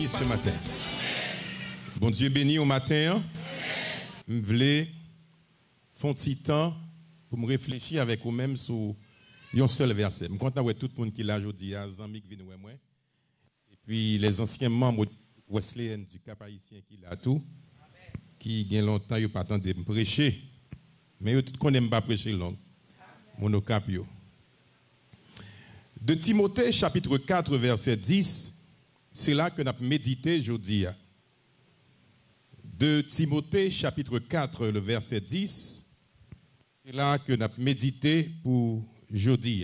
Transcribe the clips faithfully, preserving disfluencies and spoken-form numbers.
Ce matin. Bon Dieu béni au matin. Je voulais faire un petit temps pour me réfléchir avec vous-même sur un seul verset. Je suis content de tout le monde qui l'a aujourd'hui, les amis qui viennent avec moi. Et puis les anciens membres Wesleyan du Cap haïtien qui l'a tout, qui ont longtemps ils pas de me prêcher. Mais ils ne n'aiment pas prêcher long. Mon cap yo. De Timothée chapitre quatre verset dix. C'est là que nous avons médité aujourd'hui. De Timothée, chapitre quatre, le verset dix. C'est là que nous avons médité pour aujourd'hui.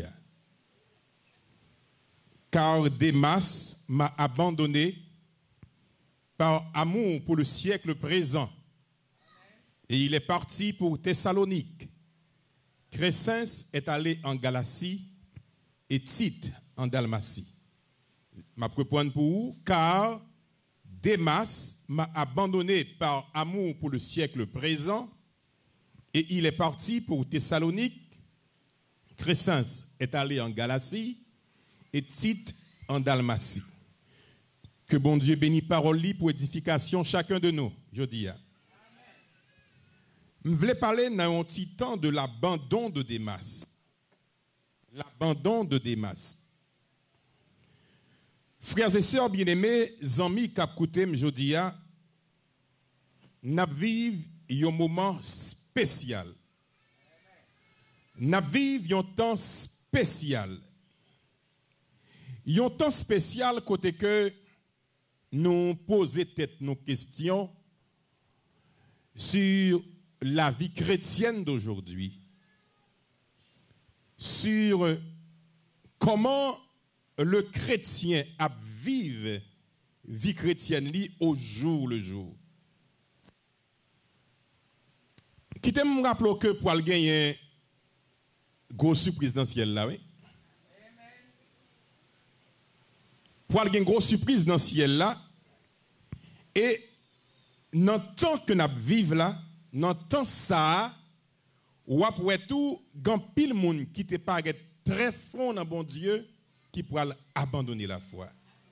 Car Démas m'a abandonné par amour pour le siècle présent. Et il est parti pour Thessalonique. Crescens est allé en Galatie et Tite en Dalmatie. Ma prendre pour vous, car Démas m'a abandonné par amour pour le siècle présent et il est parti pour Thessalonique. Crescens est allé en Galatie et Tite en Dalmatie. Que bon Dieu bénisse parole pour édification chacun de nous, je dis. Je voulais parler dans un petit temps de l'abandon de Démas. L'abandon de Démas. Frères et sœurs bien-aimés, amis qui écoutent aujourd'hui, nous vivons un moment spécial. Nous vivons un temps spécial. Un temps spécial côté que nous posons tête nos questions sur la vie chrétienne d'aujourd'hui. Sur comment le chrétien a vive vie chrétienne li au jour le jour. Qui te me rappelle que pour gagner une grosse surprise dans le ciel là, oui. Pour gagner une grosse surprise dans le ciel là, et dans le temps que nous vivons là, dans le temps ça, ou après tout, quand pile monde qui te paraît très fond dans bon Dieu, qui pourra abandonner la foi.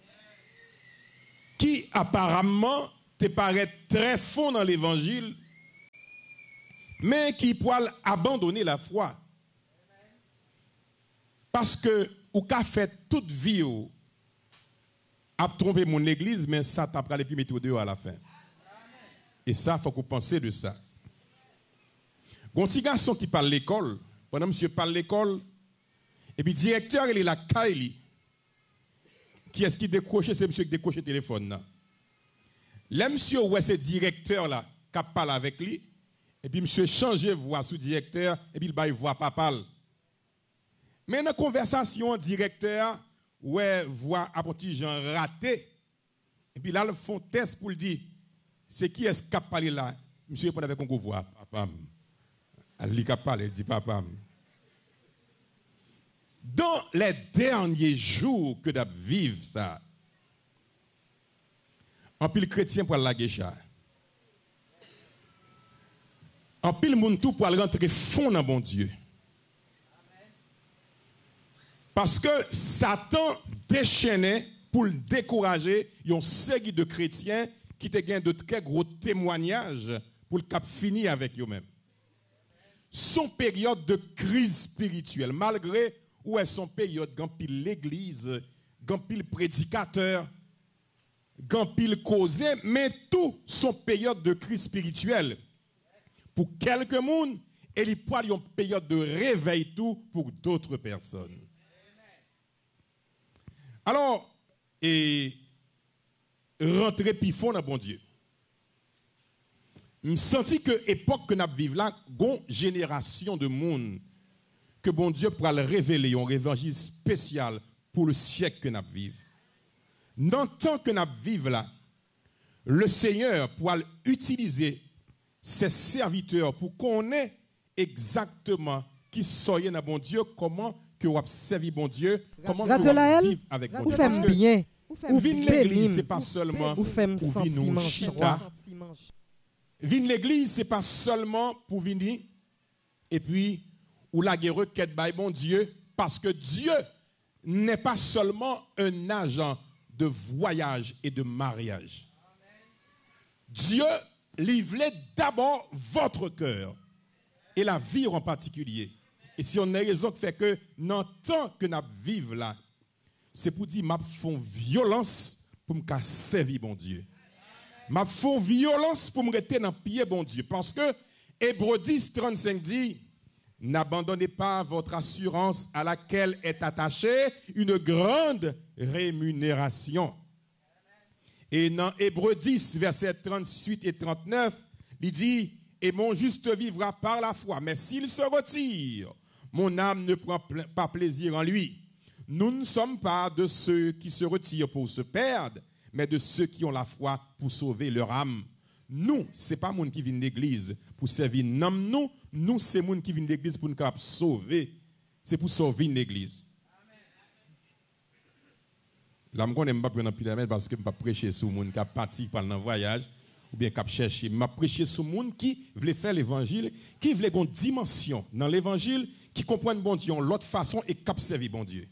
Qui apparemment te paraît très fond dans l'évangile, mais qui pourra abandonner la foi. Parce que, ou qu'a fait toute vie, ou a trompé mon église, mais ça t'a pris les puis mettre dehors à la fin. Et ça, il faut qu'on pense de ça. Un petit garçon qui parle l'école, pendant monsieur parle l'école, et puis, le directeur, il est là, Kylie. Qui est-ce qui décroche? C'est monsieur qui décroche le téléphone. Là, monsieur, ouais, c'est directeur là, qui parle avec lui. Et puis, monsieur change voix sous directeur, et puis, il va voix papa. Mais dans la conversation, directeur, ouais, voix à petit gens raté. Et puis là, le font test pour le dire, c'est qui est-ce qui a parlé là? Monsieur répond avec un voix, papa. Il a parlé, il dit papa. Dans les derniers jours que nous vivons ça, en pile chrétien pour la guécha, en pile monde tout pour rentrer fond dans bon Dieu. Parce que Satan déchaînait pour le décourager, un série de chrétiens qui te gagnent de très gros témoignages pour le cap fini avec eux-mêmes. Son période de crise spirituelle, malgré où est son période, quand pile l'église, quand pile prédicateur, quand pile causé, mais tout son période de crise spirituelle. Pour quelques monde, et il y a une période de réveil tout pour d'autres personnes. Alors, et rentrer pifon dans bon Dieu. Je sens que l'époque que nous vivons là, une génération de monde que bon Dieu pourra le révéler, un évangile spécial pour le siècle que nous vivons. Dans le temps que nous vivons là, le Seigneur pourra utiliser ses serviteurs pour qu'on ait exactement qui soyez dans bon Dieu, comment que vous servi bon Dieu, comment que vous vivre avec bon Dieu. Parce que ou vin l'église, c'est pas seulement pour venir chita. Vin l'église, c'est pas seulement pour venir et puis ou la requête by bon Dieu, parce que Dieu n'est pas seulement un agent de voyage et de mariage. Dieu livrait d'abord votre cœur et la vie en particulier. Et si on a raison qui fait que, dans le temps que nous vivons là, c'est pour dire que je fais violence pour me servir bon Dieu. Je fais violence pour me rester dans le pied bon Dieu. Parce que Hébreux dix, trente-cinq dit, n'abandonnez pas votre assurance à laquelle est attachée une grande rémunération. Et dans Hébreux dix, versets trente-huit et trente-neuf, il dit, et mon juste vivra par la foi, mais s'il se retire, mon âme ne prend pas plaisir en lui. Nous ne sommes pas de ceux qui se retirent pour se perdre, mais de ceux qui ont la foi pour sauver leur âme. Nous, ce n'est pas les gens qui viennent de l'église pour servir. Non, nous, nous c'est les gens qui viennent de l'église pour nous sauver. C'est pour sauver l'église. Là, je ne vais pas prendre un pyramide parce que je ne vais pas prêcher sur les gens qui ont parti pendant le voyage ou bien qui ont cherché. Je vais prêcher sur les gens qui veulent faire l'évangile, qui veulent une dimension dans l'évangile, qui comprennent bon Dieu de l'autre façon et qui ont servi bon Dieu.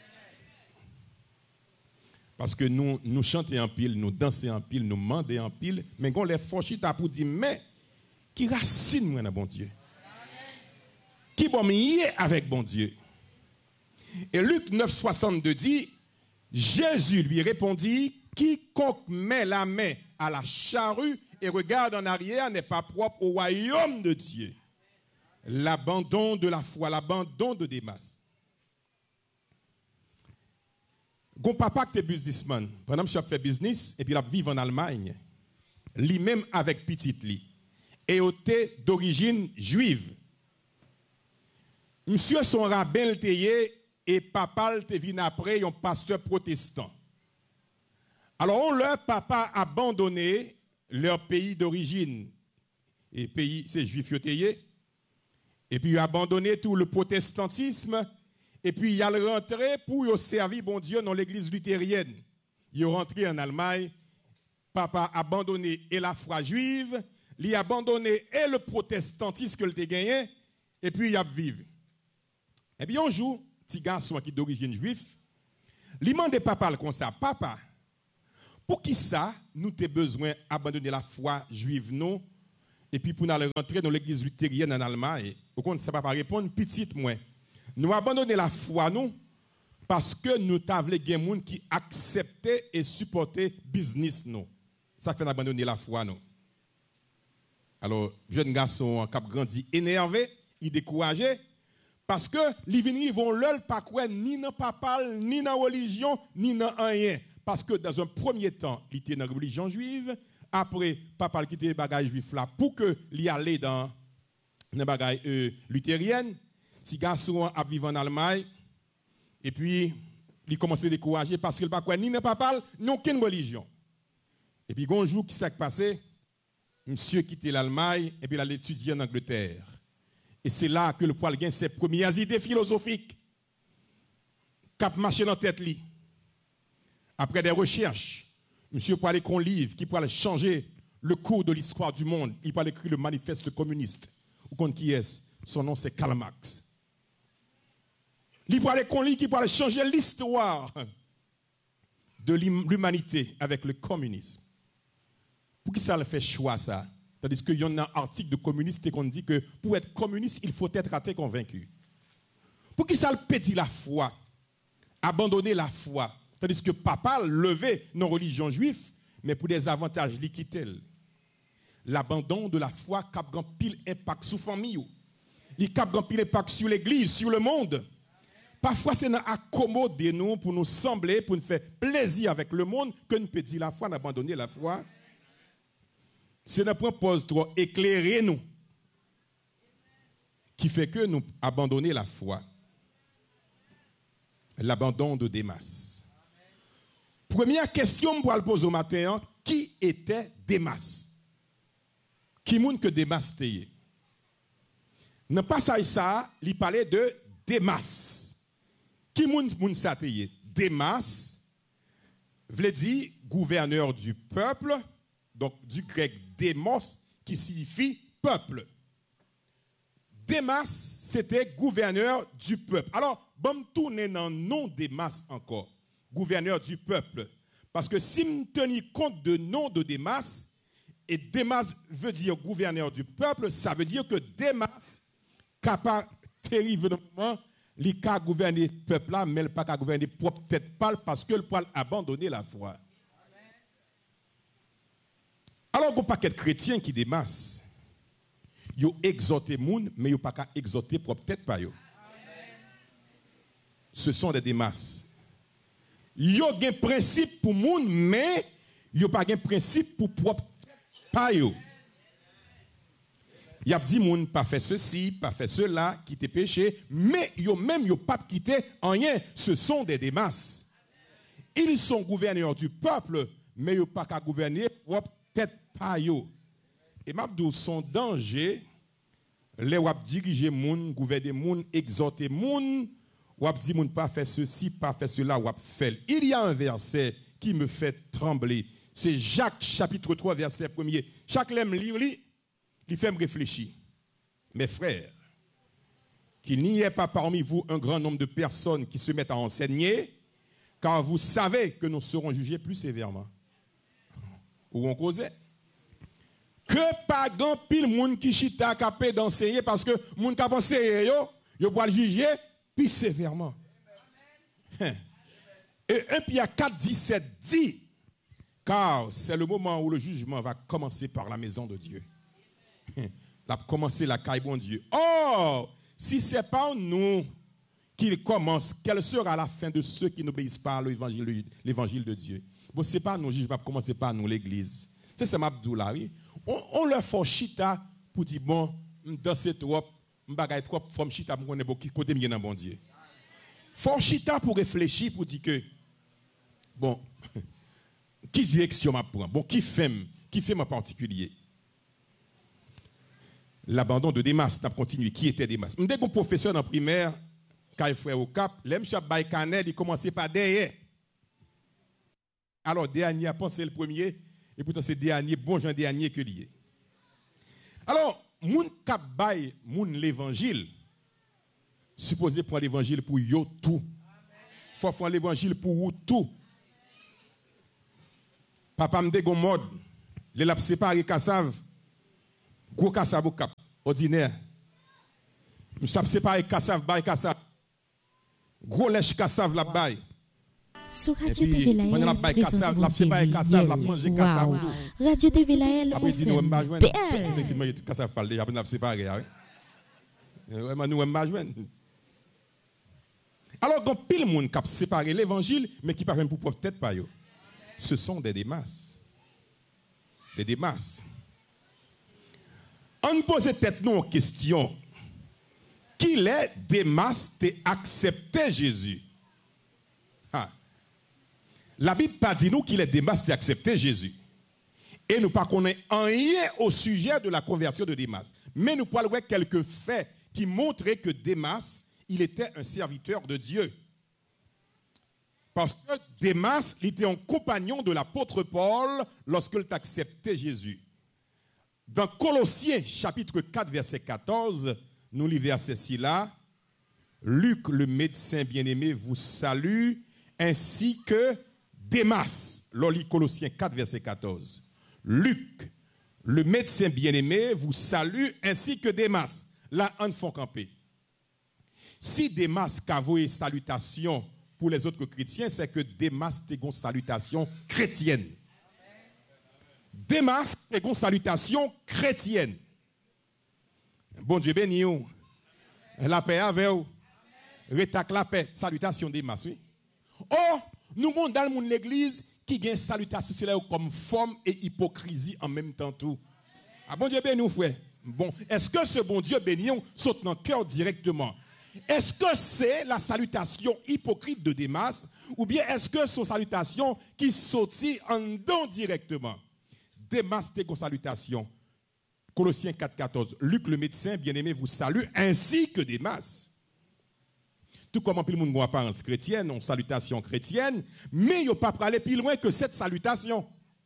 Parce que nous, nous chantons en pile, nous dansons en pile, nous demandons en pile, mais on les forchita pour dire, mais qui racine moi dans bon Dieu? Qui bon mieux avec bon Dieu? Et Luc neuf, soixante-deux dit, Jésus lui répondit, quiconque met la main à la charrue et regarde en arrière n'est pas propre au royaume de Dieu. L'abandon de la foi, l'abandon de Démas. Gon papa qui est businessman, pendant que je fais business et puis il vit en Allemagne, lui-même avec petite li, et était d'origine juive. Monsieur son rabbin teye et papa te vient après un pasteur protestant. Alors leur papa a abandonné leur pays d'origine et pays c'est juif teye et puis il a abandonné tout le protestantisme. Et puis, il a rentré pour servir bon Dieu dans l'église luthérienne. Il est rentré en Allemagne. Papa a abandonné et la foi juive, il a abandonné et le protestantisme qu'il a gagné, et puis il a vécu. Et puis, un jour, petit garçon qui est d'origine juive, il demande papa comme ça, papa, pour qui ça, nous avons besoin d'abandonner la foi juive, non? Et puis, pour nous rentrer dans l'église luthérienne en Allemagne, au contraire, ça ne va pas répondre, petite moins. Nous abandonner la foi, nous, parce que nous avons des gens qui acceptaient et supportaient le business, nous. Ça fait abandonner la foi, nous. Alors, jeune garçon qui a grandi énervé, il découragé, parce que les venus vont leur pas quoi ni dans papa, ni dans la religion, ni dans rien. Parce que dans un premier temps, il était dans la religion juive, après, papa quitté les bagages juifs là pour que il allait dans les bagages euh, luthériennes. Si garçon a vécu en Allemagne, et puis il commence à décourager parce qu'il n'a pas ni ne papa, ni aucune religion. Et puis, un jour qui s'est passé, monsieur quitté l'Allemagne et puis il a étudié en Angleterre. Et c'est là que le poil gagne ses premières idées philosophiques. Cap marché dans la tête. Li. Après des recherches, monsieur peut aller qu'on livre qui pourrait changer le cours de l'histoire du monde. Il peut écrire le manifeste communiste. Ou contre qui est-ce? Son nom c'est Karl Marx. Il peut aller qu'on livre qui pourrait changer l'histoire de l'humanité avec le communisme. Pour qui ça le fait choix ça? Tandis qu'il y a un article de communiste qui dit que pour être communiste, il faut être athée convaincu. Pour qui ça le pédit la foi? Abandonner la foi. Tandis que papa levait nos religions juives, mais pour des avantages liquides. L'abandon de la foi a un pile impact sur la famille. Il a un pile impact sur l'église, sur le monde. Parfois, c'est accommoder nous pour nous sembler, pour nous faire plaisir avec le monde, que nous peut dire la foi, d'abandonner la foi. C'est un propos trop éclairer nous qui fait que nous abandonnons la foi. L'abandon de Démas. Première question pour le poser au matin, qui était Démas? Qui est-ce que Démas était? Dans le passage ça, il parlait de Démas. Qui est-ce que était? Démas veut dire gouverneur du peuple, donc du grec démos, qui signifie peuple. Démas, c'était gouverneur du peuple. Alors, bon, tourner dans le nom Démas encore, gouverneur du peuple. Parce que si nous tenons compte de nom de Démas, et Démas veut dire gouverneur du peuple, ça veut dire que Démas, capable terrible moment, il a gouverné le peuple là, mais il n'a pas gouverné propre tête pâle parce que le poil a abandonné la foi. Alors, il y a un paquet de chrétiens qui Démas. Ils ont exhorté les gens, mais ils n'ont pas exhorté propre tête pas. Ce sont des Démas. Ils ont un principe pour les gens, mais ils n'ont pas un principe pour propre tête pas. Il y a dit moun pas fait ceci, pas fait cela, quitter péché, mais yo même yo pas quitté rien, ce sont des Démas. Ils sont gouverneurs du peuple, mais yo pas qu'à gouverner propre tête pas yo. Et m'abdou son danger les wap diriger moun, gouverner moun, exhorter moun, wap di moun pas fait ceci, pas fait cela, wap fait. Il y a un verset qui me fait trembler. C'est Jacques chapitre trois verset premier. Chaque lème lire li il fait me réfléchir. Mes frères, qu'il n'y ait pas parmi vous un grand nombre de personnes qui se mettent à enseigner, car vous savez que nous serons jugés plus sévèrement. Ou on causait? Que pas grand pile moun qui chita capé d'enseigner parce que moun qui enseigné yo, yo doit le juger plus sévèrement. Et un Pierre quatre dix-sept dit, car c'est le moment où le jugement va commencer par la maison de Dieu. Il a commencé la caille bon Dieu. Or, si ce n'est pas nous qu'il commence, quelle sera la fin de ceux qui n'obéissent pas à l'évangile, l'évangile de Dieu? Bon, ce n'est pas nous, jugement, commencer par nous, l'église. C'est ça, Mabdou là, oui. On, on leur fait chita pour dire, bon, dans cette trop, m'bagaille trop, forme chita pour qu'on ait qui côté bien dans bon Dieu. Faut chita pour réfléchir, pour dire que, bon, qui direction m'a prend? Bon, qui fait, qui fait en particulier? L'abandon de Démas, n'a continué. Qui était Démas? Dès qu'on professeur en primaire, quand il frère au Cap, le monsieur Baïkanel, il commençait par derrière. Alors, dernier a pensé le premier, et pourtant c'est dernier, bon Jean dernier que lié. Alors, moun kap bay, moun l'évangile, supposé prendre l'évangile pour yo tout. Faut prendre l'évangile pour ou tout. Papa m'de gon mode, les lap séparé kassav, gros kassav au cap, ordinaire. M'sap séparé kassav, bay kassav. Gros lèche kassav la bay. Sur Radio T V Laël, présence wow. Radio T V Laël, après dit nous m'pa joindre. belle. Kassav parle déjà n'a séparé hein. Ouais, nous m'pa joindre. Alors gon pile monde qui séparé l'évangile mais qui pas même pour propre tête pas yo. Ce sont des Démas. Des Démas. On pose tête nous en question. Qu'il est Démas t'es accepté Jésus? Ah. La Bible pas dit nous qu'il est Démas t'es accepté Jésus. Et nous pas connaissons rien au sujet de la conversion de Démas. Mais nous parlons de quelques faits qui montraient que Démas, il était un serviteur de Dieu. Parce que Démas, il était un compagnon de l'apôtre Paul lorsqu'il acceptait Jésus. Dans Colossiens, chapitre quatre, verset quatorze, nous lisons verset six là. Luc, le médecin bien-aimé, vous salue, ainsi que Démas. L'oli Colossiens quatre, verset quatorze. Luc, le médecin bien-aimé, vous salue, ainsi que Démas. Là, on faut camper. Si Démas a voué salutation pour les autres chrétiens, c'est que Démas a une salutation chrétienne. Démas a une salutation chrétienne. Bon Dieu béni vous. La paix avec vous. Rétac la paix. Salutation Démas, oui. Oh, nous sommes dans le monde de l'église qui a une salutation comme forme et hypocrisie en même temps tout. Ah bon Dieu béni vous, frère. Bon, est-ce que ce bon Dieu béni saute dans le cœur directement? Est-ce que c'est la salutation hypocrite de Démas ou bien est-ce que c'est une salutation qui sortit en dedans directement? Démas, c'est une salutation. Colossiens quatre, quatorze. Luc, le médecin bien-aimé, vous salue, ainsi que Démas. Tout comme tout le monde n'a pas apparence chrétienne, une salutation chrétienne, mais il n'y a pas aller plus loin que cette salutation.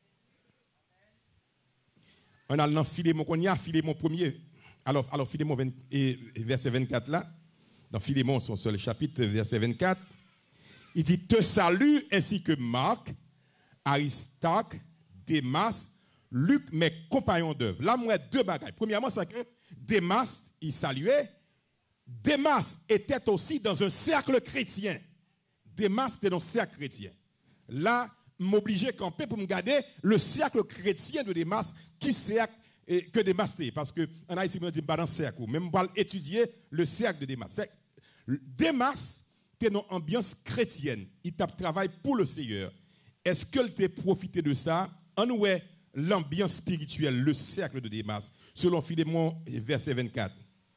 On a dans Philémon, on y a Philémon premier. Alors, alors Philémon vingt, et, verset vingt-quatre là. Dans Philémon, son seul chapitre, verset vingt-quatre, il dit, te salue ainsi que Marc, Aristarque, Démas, Luc, mes compagnons d'œuvre. Là, moi, deux bagages. Premièrement, c'est que Démas, il saluait. Démas était aussi dans un cercle chrétien. Démas était dans un cercle chrétien. Là, m'obligeait à camper pour me garder le cercle chrétien de Démas, qui cercle que Démas était. Parce qu'en Haïti, on ne dit pas dans le cercle. Même pour étudier le cercle de Démas. Démas était dans une ambiance chrétienne. Il travaille pour le Seigneur. Est-ce qu'elle t'a profité de ça? En nous, l'ambiance spirituelle, le cercle de Démas, selon Philémon, verset vingt-quatre.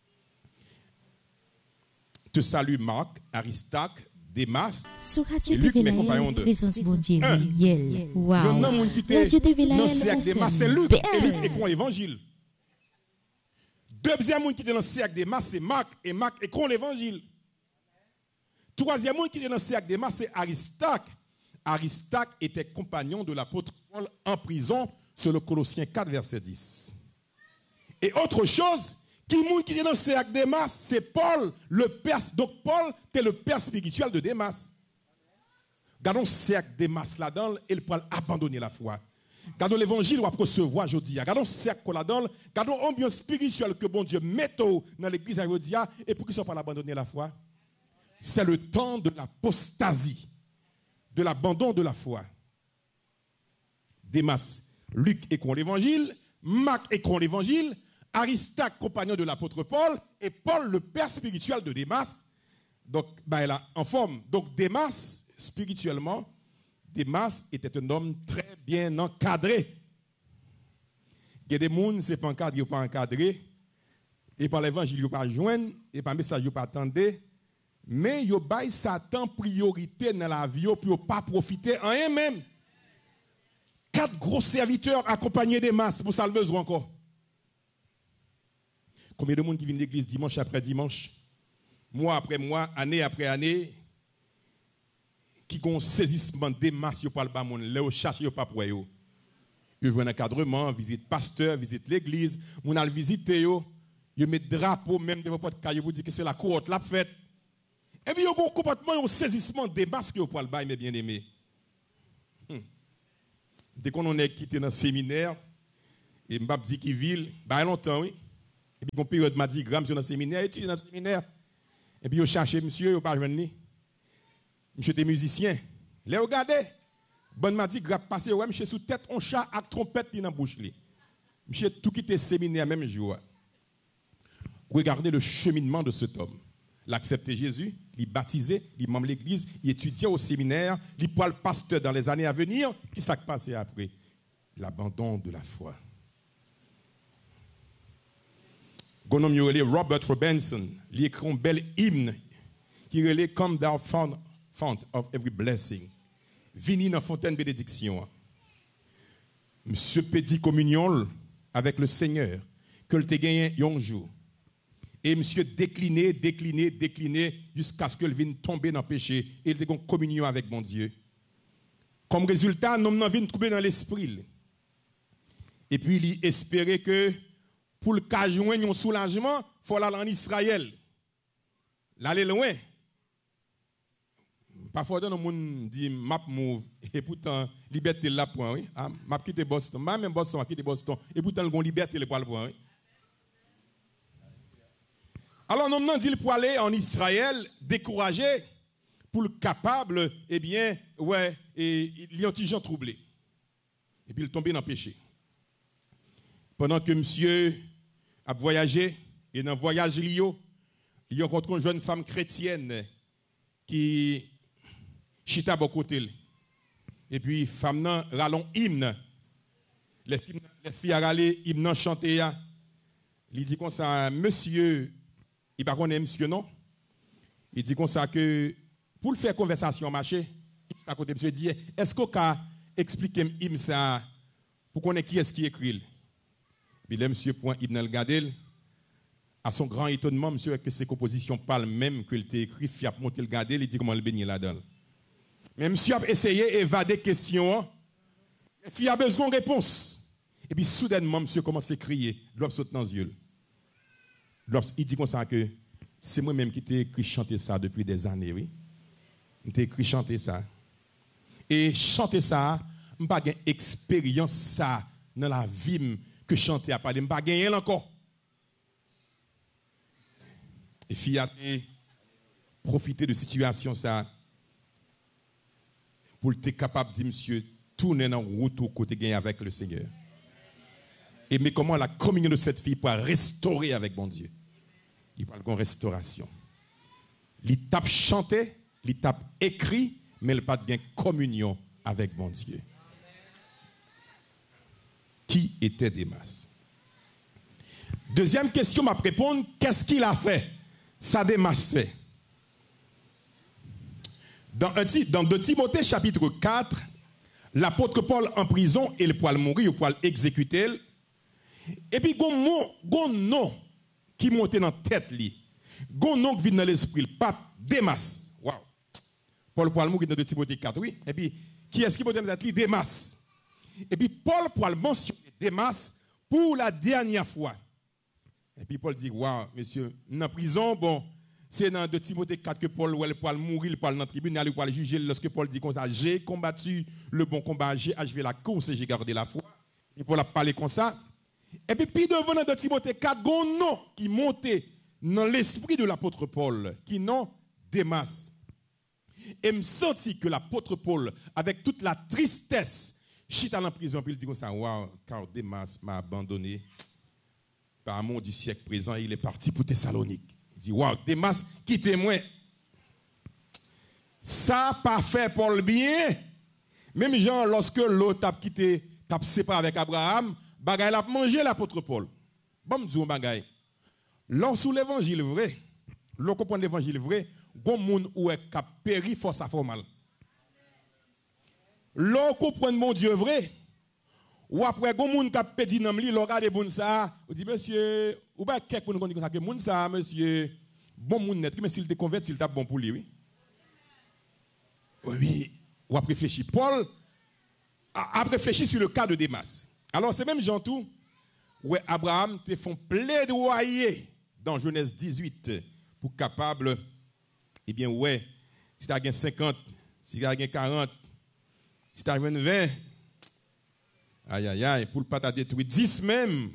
Te salue Marc, Aristarque, Démas, et Luc, mes compagnons de. Un, il y a un homme qui était dans le cercle de Démas, c'est Luc, et Luc écrit l'évangile. Deuxième monde qui était dans le cercle de Démas, c'est Marc, et Marc écrit l'évangile. Troisième monde qui était dans le cercle de Démas, c'est Aristarque. Aristarque était compagnon de l'apôtre Paul en prison, selon Colossiens quatre, verset dix. Et autre chose, qui monde qui est dans le cercle de Démas, c'est Paul, le père. Donc Paul, c'est le père spirituel de Démas. Gardons le cercle de Démas là-dedans, il peut abandonner la foi. Gardons l'évangile, on va recevoir aujourd'hui. Gardons le cercle là-dedans, gardons l'ambiance spirituelle que bon Dieu met dans l'église aujourd'hui, et pour qu'ils ne soient pas abandonner la foi. C'est le temps de l'apostasie, de l'abandon de la foi. Démas, Luc écrit l'évangile, Marc écrit l'évangile, Aristarque, compagnon de l'apôtre Paul, et Paul, le père spirituel de Démas. Donc, bah, là, en forme. Donc, Démas, spirituellement, Démas était un homme très bien encadré. Il y a des gens, ce n'est pas encadré, pas encadré. Et par l'évangile, il n'y a pas joindre, et par le message, il n'y a pas attendre. Mais il y a Satan priorité dans la vie pour ne pas profiter en rien même. Quatre gros serviteurs accompagnés des masses, pour ça le besoin encore. Combien de monde qui viennent à l'église dimanche après dimanche, mois après mois, année après année, qui ont un saisissement des masses, ils ne parlent pas de monde, ils cherchent, ils ne parlent pas pour eux. Ils veulent un encadrement, visite pasteur, visite l'église, ils ont visité, ils mettent drapeau, même devant votre caillou, pour dire que c'est la courte, la fête. Et puis, il y a un comportement, un saisissement des masses que vous pouvez le bail, mes bien-aimés. Hmm. Dès qu'on est quitté dans le séminaire, et m'a dit qu'il ville, il y a longtemps, oui. Et puis, une période m'a dit, grand, monsieur dans le séminaire, étudié dans le séminaire. Et puis, il cherché monsieur, il n'a pas joint. Monsieur était musicien. Là, regardez. Bon m'a dit, grave passé, ouais, monsieur sous tête, on chat avec trompette dans la bouche. Monsieur tout quitté le séminaire même jour. Regardez le cheminement de cet homme. L'accepter Jésus, il baptisé, il membre l'église, il étudiait au séminaire, il poil pasteur dans les années à venir. Qui s'est passé après? L'abandon de la foi. Gonom yorele Robert Robinson, il écrit un bel hymne qui relève Come thou fount, fount of every blessing. Vini dans fontaine bénédiction. Monsieur pédit communion avec le Seigneur, que le te gagné un jour. Et monsieur décliné, décliné, décliné, jusqu'à ce qu'il vienne tomber dans le péché. Et il a une communion avec mon Dieu. Comme résultat, nous avons vu trouver dans l'esprit. Et puis, il espérait que pour le cas joindre un soulagement, il faut aller en Israël. L'aller loin. Parfois, dans le monde dit map move. Et pourtant, liberté là point. Oui. Ah, map quitte Boston. Même Boston, quitte Boston. Et pourtant, il y a liberté le point. Oui. Alors, nous avons dit pour aller en Israël, découragé, pour le capable, eh bien, ouais, et il y a un petit gens troublé. Et puis, il est tombé dans le péché. Pendant que monsieur a voyagé, et dans le voyage, il a rencontré une jeune femme chrétienne qui chita à côté. Et puis, femme nan ralon hymne. Les filles, les filles a râlé, hymne chanté. Il dit comme ça, monsieur, il ne connaît pas monsieur, non? Il dit comme ça que pour le faire conversation marché, à côté de monsieur, il dit, est-ce qu'on peut expliquer hymne ça pour qu'on ait qui est-ce qui écrit? Puis là, monsieur point hymne le garder. À son grand étonnement, monsieur, que ses compositions parlent même qu'il t'a écrit, il a monté le garder, il dit comment le baigner là-dedans. Mais monsieur a essayé d'évader des questions. Il a besoin de réponse. Et puis soudainement, monsieur commence à crier. L'homme saute dans les yeux. Il dit comme ça que c'est moi-même qui t'ai écrit chanter ça depuis des années, oui. Je t'ai écrit chanter ça. Et chanter ça je pas gain expérience ça dans la vie que chanter à parler, je pas gagner encore. Et fille a profiter de situation ça pour être capable de dire monsieur tourner dans route au côté gagner avec le Seigneur. Et mais comment la communion de cette fille pourra restaurer avec mon Dieu. Il parle de restauration. L'étape chanté, l'étape écrit, mais elle n'a pas de communion avec mon Dieu. Qui était Démas? Deuxième question, m'a répondre, qu'est-ce qu'il a fait? Ça Démas fait. Dans, dans deux Timothée chapitre quatre, l'apôtre Paul en prison, il peut mourir, il peut exécuter. Et puis, il y a un nom qui monte dans la tête. Il y a un nom qui vient dans l'esprit, le pape Démas. Wow. Paul peut mourir dans deux Timothée quatre, oui. Et puis, qui est-ce qui monte dans la tête? Démas. Et puis, Paul peut mentionner Démas pour la dernière fois. Et puis, Paul dit, wow, monsieur, dans la prison, bon, c'est dans deux Timothée quatre que Paul peut mourir, il peut dans la tribune, il peut juger lorsque Paul dit comme ça, j'ai combattu le bon combat, j'ai achevé la course et j'ai gardé la foi. Et Paul a parlé comme ça. Et puis, puis devant dans deux Timothée quatre, il y a un nom qui montait dans l'esprit de l'apôtre Paul, qui nom Démas. Et me senti que l'apôtre Paul, avec toute la tristesse, chita en prison, puis il dit comme ça, waouh, car Démas m'a abandonné. Par amour du siècle présent, il est parti pour Thessalonique. Il dit, waouh, Démas, quittez-moi. Ça pas fait pour le bien. Même genre, lorsque l'autre a quitté, a séparé avec Abraham, bagay l'a mangé l'apôtre Paul. Bon, me dis un bagay. Lorsque l'évangile vrai, lorsque comprend l'évangile vrai, bon monde ou est cap péri force à formal. Lorsque comprend mon Dieu vrai, ou après bon monde cap pédi nan li, regarde bon ça, ou dit monsieur, ou pas quelqu'un nous dit ça que moun ça monsieur, bon monde net, mais s'il te converti, s'il t'a bon pour lui, oui. Oui, ou a réfléchi. Paul a, a réfléchi sur le cas de Démas. Alors c'est même Jean tout, où Abraham te font plaidoyer dans Genèse dix-huit pour capable, eh bien ouais, si tu as cinquante, si tu as quarante, si tu as vingt, aïe aïe aïe, pour ne pas te détruire, dix même,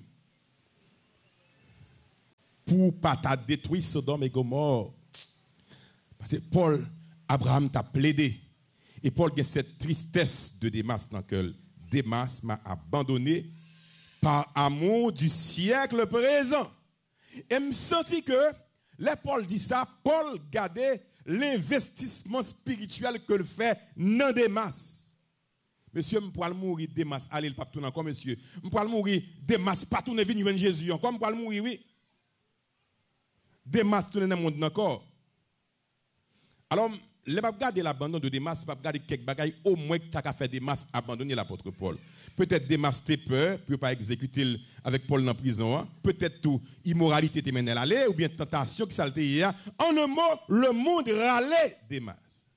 pour ne pas te détruire Sodome et Gomorrhe. Parce que Paul, Abraham t'a plaidé. Et Paul a cette tristesse de Démas dans le cœur. Démas m'a abandonné par amour du siècle présent. Et me senti que, là Paul dit ça, Paul gardait l'investissement spirituel que le fait dans Démas. Monsieur, je peux mourir Démas, allez, le pape tourne encore, monsieur. Je peux mourir Démas, pas tourner venir Jésus encore, je peux mourir, oui. Démas tourne dans le monde encore. Alors, le pape garde l'abandon de Démas, le pape garde quelques bagailles, au moins que tu as fait Démas abandonner l'apôtre Paul. Peut-être Démas t'es peur, pour ne pas exécuter avec Paul dans la prison. Hein? Peut-être tout, immoralité te mène à l'aller, ou bien tentation qui s'alté hier. En un mot, le monde râlait Démas.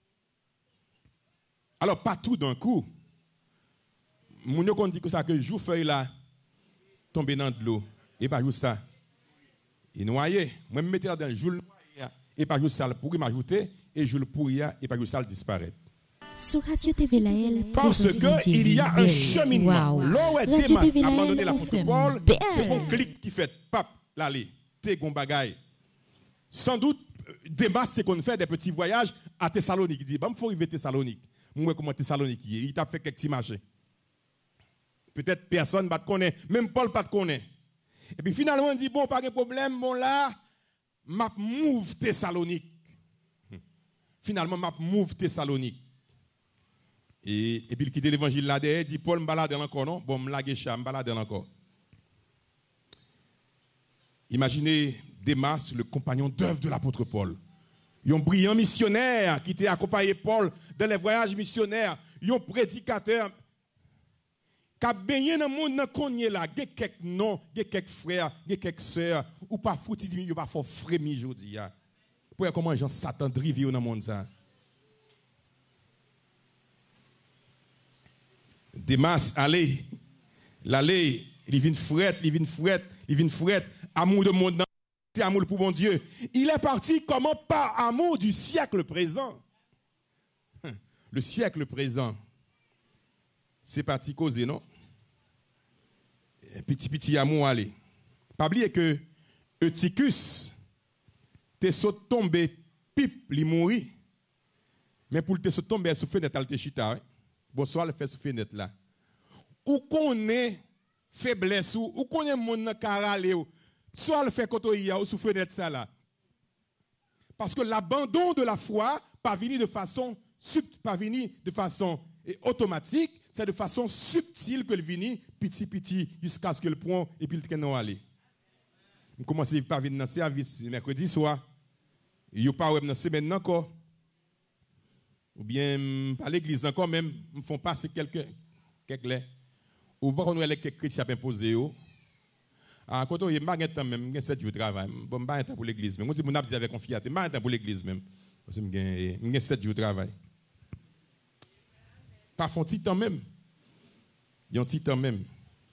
Alors, pas tout d'un coup. Mon qu'on dit que ça, que joue feuille là, tomber dans de l'eau, et pas juste ça. Il noyé. Moi, je me mettais là dans le jour noyé, et pas juste ça, pour m'ajouter. Et je le pourrais et pas que ça disparaître. Sur Radio T V Lael, parce qu'il y a un cheminement. L'eau est Démas abandonné l'apôtre Paul, c'est un clic qui fait pap, l'aller, t'es gon bagay. Sans doute, Démas c'est qu'on fait des petits voyages à Thessalonique. Il dit, bah, il faut arriver à Thessalonique. Moi, comment Thessalonique il t'a fait quelques petits marchés. Peut-être personne ne te connaît, même Paul ne te connaît. Et puis finalement, il dit, bon, pas de problème, bon là, m'a move Thessalonique. Finalement, m'a move Thessalonique. Et, et puis il quitte l'évangile là derrière, il dit Paul me balade encore, non? Bon, me lague chat, me balade encore. Imaginez Démas, le compagnon d'œuvre de l'apôtre Paul. Un brillant missionnaire qui t'a accompagné Paul dans les voyages missionnaires. Un prédicateur qui a baigné dans le monde dans le là. Il y a quelques noms, il y a quelques frères, il y a quelques sœurs. Ou pas foutu, il n'y a pas fort frémi aujourd'hui. Pour comment les gens Satan drivé dans le monde ça. Démas, allez, l'allez, il vient frette, il vient frette, il vient frette, amour de monde, c'est amour pour mon Dieu. Il est parti comment? Par amour du siècle présent. Le siècle présent. c'est parti causer, non? Petit petit amour, allez. Pas oublier que Eutychus, t'es saut tombé, pipe, li mouri. Mais pour te saut tomber sous fenêtre, elle te chita. Bonsoir, le fait sous fenêtre là. Ou qu'on est faiblesse, ou qu'on est mon caralé, soit le fait koto ya ou sous fenêtre ça là. Parce que l'abandon de la foi pas venu de façon sub, pas venu de façon et automatique, c'est de façon subtile que le vini petit petit jusqu'à ce que le prend et puis le traîne aller. On commence par venir dans service mercredi soir. Il pas ouais dans semaine encore. Ou bien par l'église encore même, me font passer quelques quelques ou pas qu'on a quelques chrétiens imposés. Ah, quand on y a pas de temps même, il y a sept jours de travail. Bon, pas de temps pour l'église même. Moi, si mon abdi avec confiance, pas de temps pour l'église même. Parce que il y a sept jours de travail. Pas font petit temps même. Il y a un petit temps même.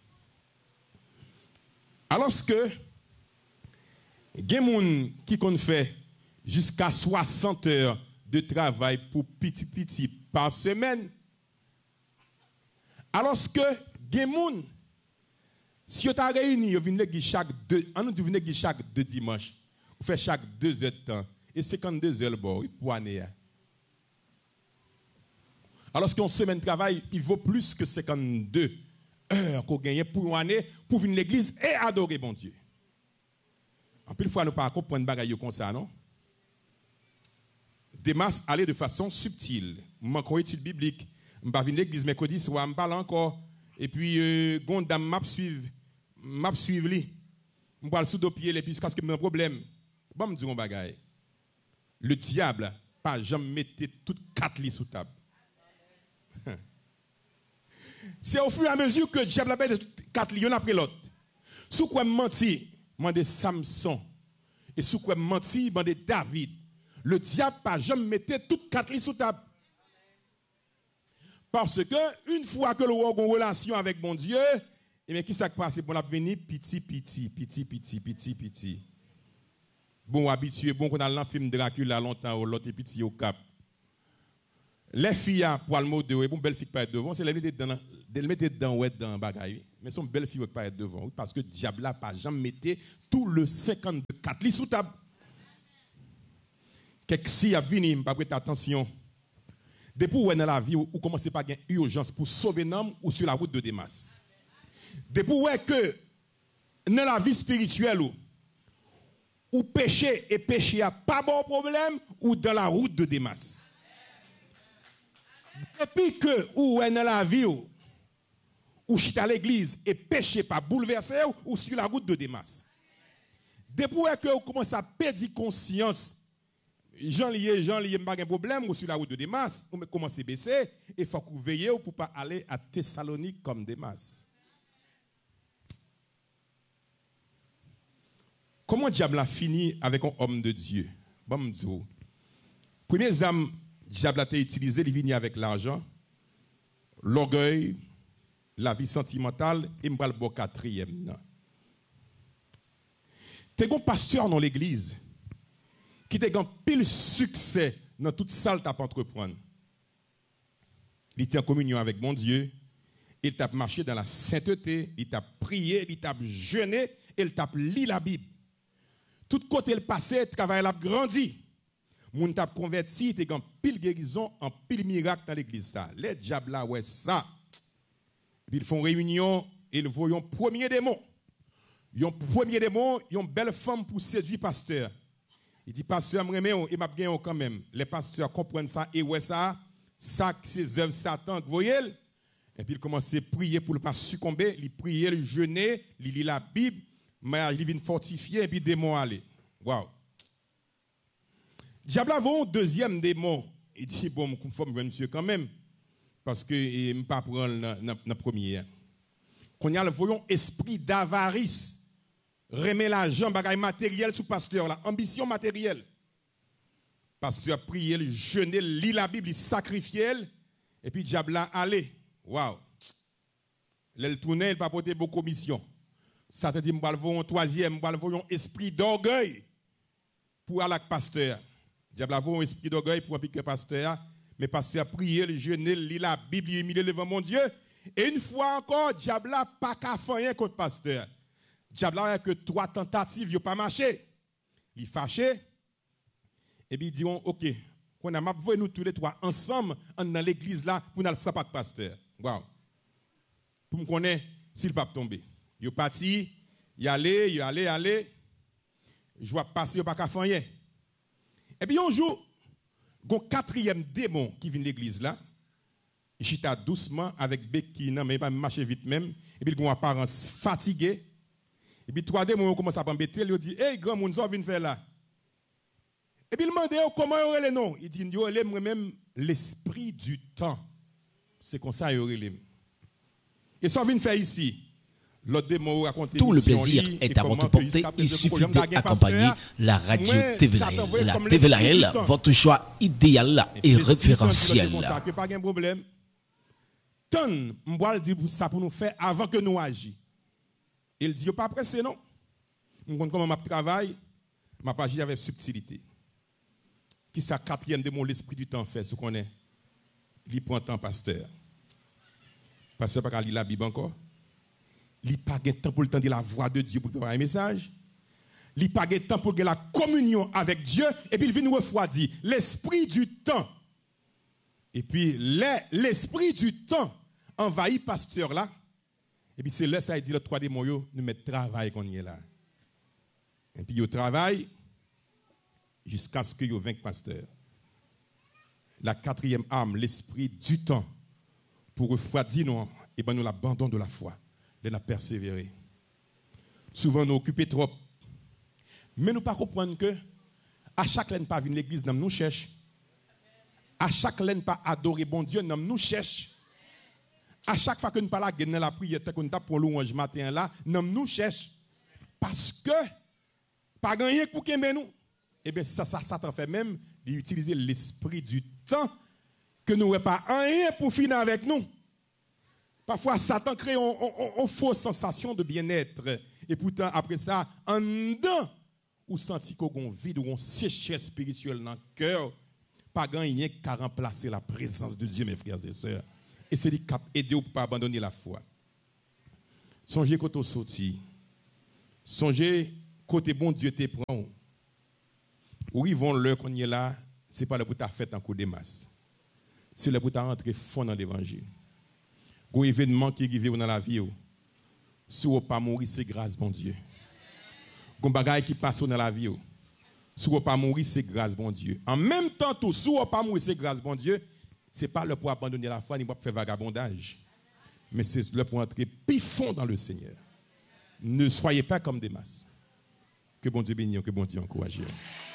Alors que il y a des gens qui ont fait jusqu'à soixante heures de travail pour petit petit par semaine. Alors que il y a des gens si vous êtes réunis, vous venez chaque deux, on nous venez chaque deux dimanches, vous faites chaque deux heures de temps, et cinquante-deux heures bon, pour année. Alors qu'en semaine de travail, il vaut plus que cinquante-deux heures qu'on gagne pour une année, pour venir à l'église et adorer bon Dieu. En plus, il faut ne pas comprendre des choses comme ça, non? Démas aller de façon subtile. Je manque étude biblique. Je vais venir à l'église mercredi soir, je parle encore, et puis, euh, gondam m'a suivre. M'a suivre li. M'pa le sous dos pied les puis parce que j'ai un problème. Bon me dire un bagaille. Le diable pas jamais mettre toutes quatre lits sous table. C'est au fur et à mesure que le diable a mis quatre lits après l'autre. Sous quoi menti, mandé Samson et sous quoi menti, mandé David. Le diable pas jamais mettre toutes quatre lits sous table. Parce que une fois que l'on a une relation avec mon Dieu, et bien, qui s'est passé pour la venir petit, petit, petit, petit, petit, petit. Bon, habitué, bon, qu'on a le film Dracula longtemps, l'autre petit au cap. Les filles, pour le mot de, bon, belle fille qui peut être devant, c'est les mettre dans, les mettre dedans, ouais, dans bagaille. Mais son belle fille qui peut être devant, parce que le diable n'a pas jamais mis tout le cinquante-quatre lits sous table. Quelque si a venu, pas prêter attention. Depuis où dans la vie, vous commencez par une urgence pour sauver un homme ou sur la route de Démas. Depuis où est que dans la vie spirituelle ou, ou péché et péché a pas bon problème ou dans la route de Démas. Depuis que ou est dans la vie ou, ou chita à l'église et péché pas bouleversé ou, ou sur la route de Démas. Depuis où est que vous commencez à perdre conscience, Jean lié, Jean lié, pas de problème ou sur la route de Démas, vous commencez à baisser et il faut que vous veillez pour pas aller à Thessalonique comme Démas. Comment diable a fini avec un homme de Dieu? Bon, m'dou. Premier âme, diable a été utilisé, il vient avec l'argent, l'orgueil, la vie sentimentale, et m'bral bon quatrième. T'es un pasteur dans l'église qui te un pile succès dans toute salle t'a entreprendre. Il était en communion avec mon Dieu, il t'a marché dans la sainteté, il t'a prié, il t'a jeûné, il t'a lu la Bible. Tout côté le passé, le travail a grandi. Moun t'a converti, t'es en pile guérison, en pile miracle dans l'église ça. Les diables là ouais ça. Puis ils font réunion et ils voient un premier démon. Un premier démon, une belle femme pour séduire pasteur. Il dit pasteur m'aime et m'a gagné quand même. Les pasteurs comprennent ça et ouais ça, ça c'est œuvres Satan, vous voyez? Et puis il commence à prier pour ne pas succomber, il priait, il jeûnait, il lit la Bible. Mais il vient fortifier et puis démon aller. Waouh. Diable a un deuxième démon. Il dit bon, conforme monsieur quand même parce que il me pas prendre la première. Qu'on y a le voyons esprit d'avarice. Remet l'argent bagaille matériel sous pasteur là, ambition matérielle. Pasteur prier, il jeûner, il lit la Bible, il sacrifier et puis diable a aller. Waouh. Elle tourner, il pas porter beaucoup commission. Ça te dit, je vais un troisième, je vais un esprit d'orgueil pour aller avec pasteur. Diable a un esprit d'orgueil pour appliquer pasteur, mais pasteur a prié, le jeûner, lit la Bible, il est devant mon Dieu, Et une fois encore, diable n'a pas qu'à faire rien contre le pasteur. Diable a que trois tentatives, il n'a pas marché. Il est fâché. Et puis ils diront, OK, on a vu nous tous les trois ensemble dans l'église là pour nous frapper avec le pasteur. Wow. Pour me connaître s'il va tomber. Il est parti, il est allé, il est allé, allé. Je vois passer, il n'a pas qu'à faire rien. Et puis un jour, il y a un quatrième démon qui vient de l'église là. Il chita doucement avec bec qui n'a pas marché vite même. Et puis il a une apparence fatiguée. Et puis trois démons commencent à m'embêter. Il dit, hey, grand monde, ça vient faire là. Et puis il demande comment il y aurait les noms. Il dit, il y aurait même l'esprit du temps. C'est comme ça qu'il y aurait les. Et ça vient faire ici. Tout le plaisir est à votre portée. Il suffit d'accompagner la radio T V L A L. La T V L A L, votre choix idéal et référentiel. Pas de problème. Tant, m'boal dit ça pour nous faire avant que nous agissions. Il dit, pas pressé non. Je connais comment je travaille, je agis avec subtilité. Qui ça quatrième démon l'esprit du temps fait, ce qu'on est. Il prend temps pasteur. Pasteur pas lire la Bible encore. Il pas de temps pour le temps de la voix de Dieu pour préparer un message. Il pas de temps pour la communion avec Dieu et puis il vient nous refroidir l'esprit du temps. Et puis l'esprit du temps envahit pasteur là. Et puis c'est là ça il dit le trois démons nous mettre travail qu'on y est là. Et puis il travaille jusqu'à ce que vous vainque pasteur. La quatrième arme, l'esprit du temps, pour refroidir nous, et ben nous l'abandon de la foi, de la persévérer. Souvent nous occupons trop, mais nous pas comprendre que à chaque laine pas venir l'église nous cherche, à chaque laine pas adorer bon Dieu nous cherche, à chaque fois que nous parlons dans la prière, qu'on tape pour louange matin là, nous cherche, parce que pas gagner pour qu'il nous. Eh bien, ça, ça, ça t'en fait même d'utiliser l'esprit du temps que nous n'avons pas rien pour finir avec nous. Parfois, Satan crée une fausse sensation de bien-être. Et pourtant, après ça, en dedans, ou senti qu'on a un vide ou une sécheresse spirituelle dans le cœur, pas rien qu'à remplacer la présence de Dieu, mes frères et sœurs. Et c'est lui qui a aidé pour ne pas abandonner la foi. Songez quand on sorti. Songez côté bon Dieu te prend. Où ils vont l'heure qu'on y est là, ce n'est pas le pour ta fête en coup de masse. C'est le pour ta rentrer fond dans l'évangile. Un événement qui arrive dans la vie, si vous ne pas mourir, c'est grâce, bon Dieu. Un bagage qui passe dans la vie, si vous ne pas mourir, c'est grâce, bon Dieu. En même temps, tout, si vous ne pas mourir, c'est grâce, bon Dieu. Ce n'est pas le pour abandonner la foi, ni pour faire vagabondage. Mais c'est le pour entrer pifond dans le Seigneur. Ne soyez pas comme des masses. Que bon Dieu bénisse, que bon Dieu encourage.